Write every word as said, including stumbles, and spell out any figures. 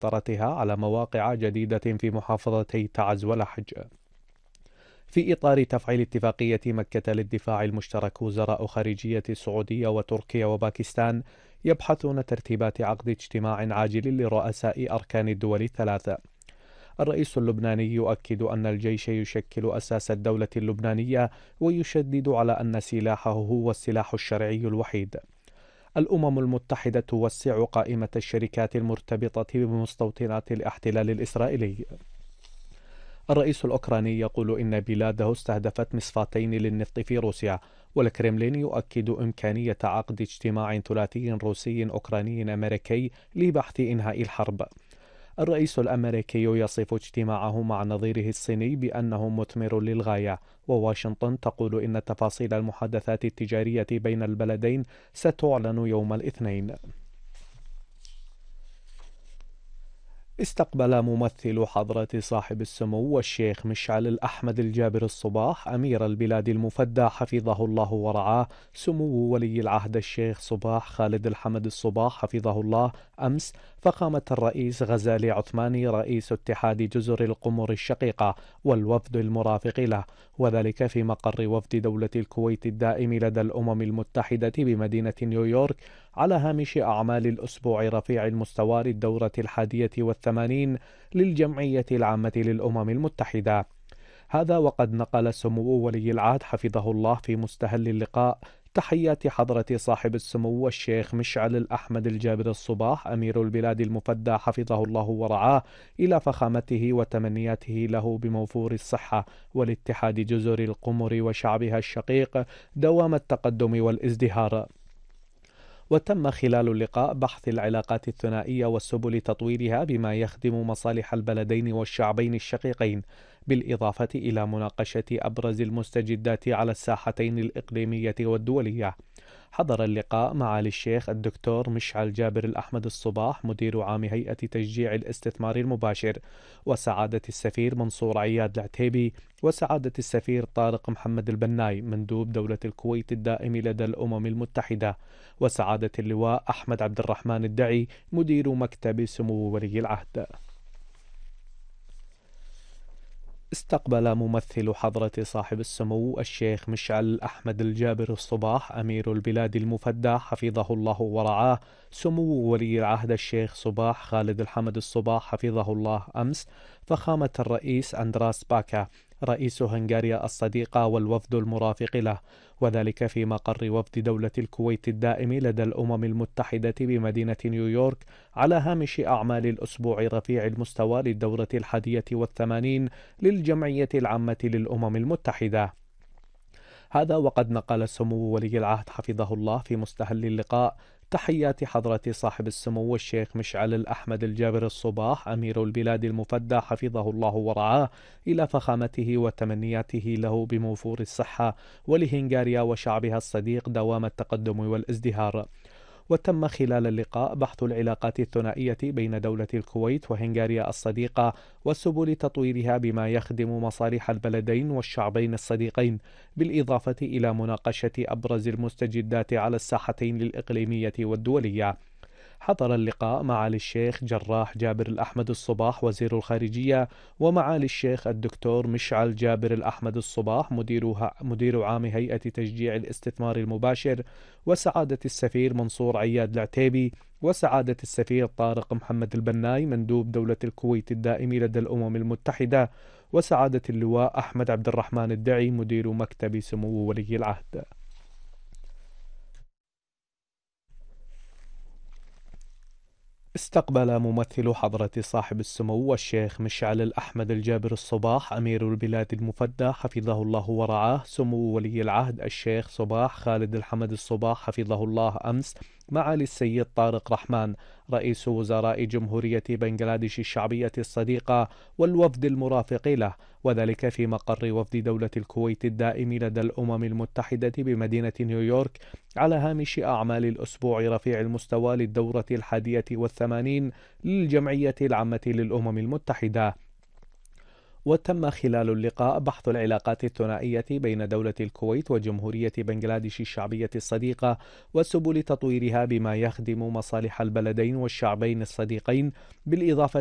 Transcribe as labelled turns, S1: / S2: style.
S1: وسيطرتها على مواقع جديدة في محافظتي تعز ولحج. في إطار تفعيل اتفاقية مكة للدفاع المشترك، وزراء خارجية السعودية وتركيا وباكستان يبحثون ترتيبات عقد اجتماع عاجل لرؤساء أركان الدول الثلاثة. الرئيس اللبناني يؤكد أن الجيش يشكل أساس الدولة اللبنانية، ويشدد على أن سلاحه هو السلاح الشرعي الوحيد. الأمم المتحدة توسع قائمة الشركات المرتبطة بمستوطنات الاحتلال الإسرائيلي. الرئيس الأوكراني يقول إن بلاده استهدفت مصفاتين للنفط في روسيا، والكرملين يؤكد إمكانية عقد اجتماع ثلاثي روسي أوكراني أمريكي لبحث إنهاء الحرب. الرئيس الأمريكي يصف اجتماعه مع نظيره الصيني بأنه مثمر للغاية، وواشنطن تقول إن تفاصيل المحادثات التجارية بين البلدين ستعلن يوم الاثنين. استقبل ممثل حضرة صاحب السمو والشيخ مشعل الأحمد الجابر الصباح أمير البلاد المفدى حفظه الله ورعاه سمو ولي العهد الشيخ صباح خالد الحمد الصباح حفظه الله أمس فخامة الرئيس غزالي عثماني رئيس اتحاد جزر القمر الشقيقة والوفد المرافق له، وذلك في مقر وفد دولة الكويت الدائم لدى الأمم المتحدة بمدينة نيويورك على هامش أعمال الأسبوع رفيع المستوى للدورة الحادية والثمانين للجمعية العامة للأمم المتحدة. هذا وقد نقل سمو ولي العهد حفظه الله في مستهل اللقاء تحيات حضرة صاحب السمو الشيخ مشعل الأحمد الجابر الصباح أمير البلاد المفدى حفظه الله ورعاه إلى فخامته وتمنياته له بموفور الصحة والاتحاد جزر القمر وشعبها الشقيق دوام التقدم والازدهار. وتم خلال اللقاء بحث العلاقات الثنائية والسبل تطويرها بما يخدم مصالح البلدين والشعبين الشقيقين، بالإضافة إلى مناقشة أبرز المستجدات على الساحتين الإقليمية والدولية. حضر اللقاء معالي الشيخ الدكتور مشعل جابر الأحمد الصباح مدير عام هيئة تشجيع الاستثمار المباشر، وسعادة السفير منصور عياد العتيبي، وسعادة السفير طارق محمد البناي مندوب دولة الكويت الدائم لدى الأمم المتحدة، وسعادة اللواء أحمد عبد الرحمن الدعي مدير مكتب سمو ولي العهد. استقبل ممثل حضرة صاحب السمو الشيخ مشعل أحمد الجابر الصباح أمير البلاد المفدى حفظه الله ورعاه سمو ولي العهد الشيخ صباح خالد الحمد الصباح حفظه الله أمس فخامة الرئيس أندراس باكا رئيس هنغاريا الصديقة والوفد المرافق له، وذلك في مقر وفد دولة الكويت الدائم لدى الأمم المتحدة بمدينة نيويورك على هامش أعمال الأسبوع رفيع المستوى للدورة الحادية والثمانين للجمعية العامة للأمم المتحدة. هذا وقد نقل سمو ولي العهد حفظه الله في مستهل اللقاء تحيات حضرة صاحب السمو الشيخ مشعل الأحمد الجابر الصباح أمير البلاد المفدى حفظه الله ورعاه إلى فخامته وتمنياته له بموفور الصحة ولهنغاريا وشعبها الصديق دوام التقدم والازدهار. وتم خلال اللقاء بحث العلاقات الثنائية بين دولة الكويت وهنغاريا الصديقة وسبل تطويرها بما يخدم مصالح البلدين والشعبين الصديقين، بالإضافة إلى مناقشة أبرز المستجدات على الساحتين الإقليمية والدولية. حضر اللقاء معالي الشيخ جراح جابر الأحمد الصباح وزير الخارجية، ومعالي الشيخ الدكتور مشعل جابر الأحمد الصباح مديرها مدير عام هيئة تشجيع الاستثمار المباشر، وسعادة السفير منصور عياد العتيبي، وسعادة السفير طارق محمد البناي مندوب دولة الكويت الدائم لدى الأمم المتحدة، وسعادة اللواء أحمد عبد الرحمن الدعي مدير مكتب سمو ولي العهد. استقبل ممثل حضرة صاحب السمو الشيخ مشعل الأحمد الجابر الصباح أمير البلاد المفدى حفظه الله ورعاه سمو ولي العهد الشيخ صباح خالد الحمد الصباح حفظه الله أمس معالي السيد طارق رحمان رئيس وزراء جمهورية بنغلاديش الشعبية الصديقة والوفد المرافق له، وذلك في مقر وفد دولة الكويت الدائم لدى الأمم المتحدة بمدينة نيويورك على هامش أعمال الأسبوع رفيع المستوى للدورة الحادية والثمانين للجمعية العامة للأمم المتحدة. وتم خلال اللقاء بحث العلاقات الثنائية بين دولة الكويت وجمهورية بنغلاديش الشعبية الصديقة وسبل تطويرها بما يخدم مصالح البلدين والشعبين الصديقين، بالإضافة